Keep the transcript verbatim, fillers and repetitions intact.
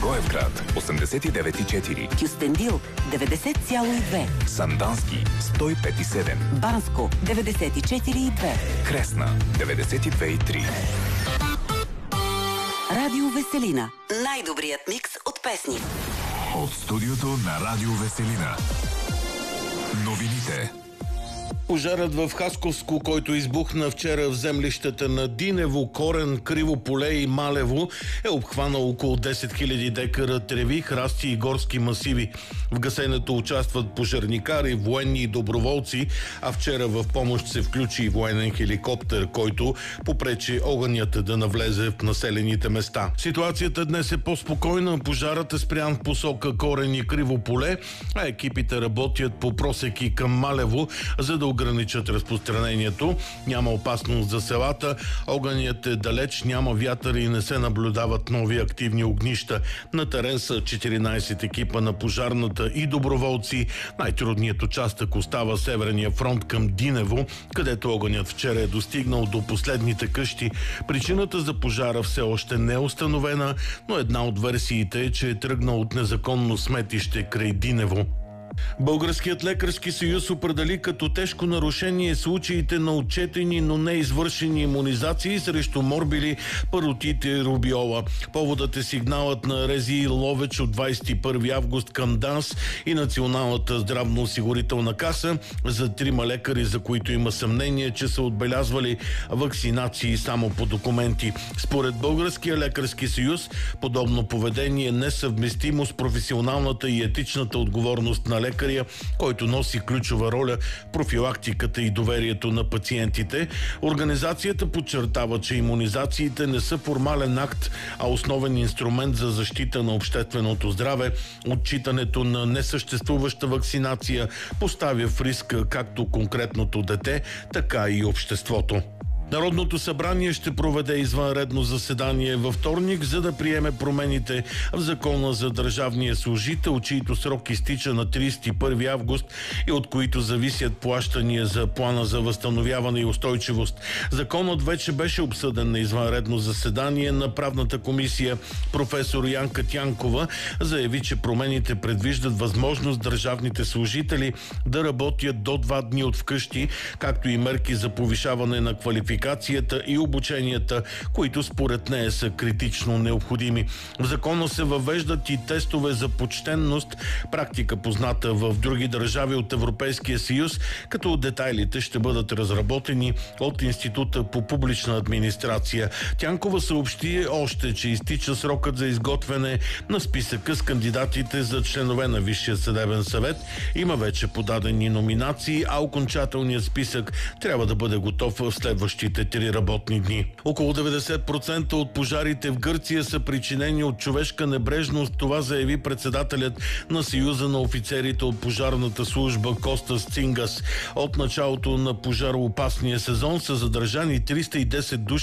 Благоевград осемдесет и девет и четири, Кюстендил деветдесет цяло и две, Сандански сто и пет и седем, Банско деветдесет и четири и две, Кресна деветдесет и две и три. Радио Веселина. Най-добрият микс от песни. От студиото на Радио Веселина. Новините. Пожарът в Хасковско, който избухна вчера в землищата на Динево, Корен, Криво поле и Малево, е обхванал около десет хиляди декара треви, храсти и горски масиви. В гасенето участват пожарникари, военни и доброволци, а вчера в помощ се включи и военен хеликоптер, който попречи огънят да навлезе в населените места. Ситуацията днес е по-спокойна. Пожарът е спрян в посока Корен и Криво поле, а екипите работят по просеки към Малево, за да ограничат разпространението. Няма опасност за селата, огънят е далеч, няма вятър и не се наблюдават нови активни огнища. На терен са четиринайсет екипа на пожарната и доброволци. Най-трудният участък остава Северния фронт към Динево, където огънят вчера е достигнал до последните къщи. Причината за пожара все още не е установена, но една от версиите е, че е тръгнал от незаконно сметище край Динево. Българският лекарски съюз определи като тежко нарушение случаите на отчетени, но не извършени имунизации срещу морбили, паротит и рубиола. Поводът е сигналът на РЗИ Ловеч от двайсет и първи август към ДАНС и Националната здравноосигурителна каса за трима лекари, за които има съмнение, че са отбелязвали вакцинации само по документи. Според Българския лекарски съюз, подобно поведение е несъвместимо с професионалната и етичната отговорност на лекаря, който носи ключова роля в профилактиката и доверието на пациентите. Организацията подчертава, че имунизациите не са формален акт, а основен инструмент за защита на общественото здраве. Отчитането на несъществуваща вакцинация поставя в риск както конкретното дете, така и обществото. Народното събрание ще проведе извънредно заседание във вторник, за да приеме промените в Закона за държавния служител, чийто срок изтича на трийсет и първи август и от които зависят плащания за плана за възстановяване и устойчивост. Законът вече беше обсъден на извънредно заседание на правната комисия. Професор Янка Тянкова заяви, че промените предвиждат възможност държавните служители да работят до два дни от вкъщи, както и мерки за повишаване на квалификацията и обученията, които според нея са критично необходими. В закона се въвеждат и тестове за почтенност, практика позната в други държави от Европейския съюз, като детайлите ще бъдат разработени от Института по публична администрация. Тянкова съобщи още, че изтича срокът за изготвяне на списъка с кандидатите за членове на Висшия съдебен съвет. Има вече подадени номинации, а окончателният списък трябва да бъде готов в следващите три работни дни. Около деветдесет процента от пожарите в Гърция са причинени от човешка небрежност. Това заяви председателят на Съюза на офицерите от пожарната служба Костас Цингас. От началото на пожароопасния сезон са задържани триста и десет души